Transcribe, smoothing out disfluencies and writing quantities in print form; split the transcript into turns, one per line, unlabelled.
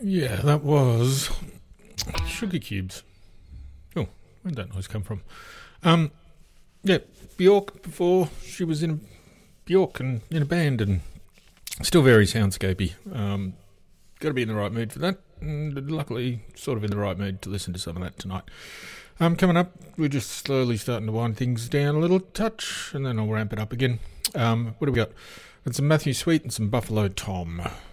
Yeah, that was Sugar Cubes. Oh, where'd that noise come from? Yeah, Bjork before she was in Bjork and in a band and still very soundscapey. Got to be in the right mood for that. And luckily, sort of in the right mood to listen to some of that tonight. Coming up, we're just slowly starting to wind things down a little touch, and then I'll ramp it up again. What do we got? Got some Matthew Sweet and some Buffalo Tom.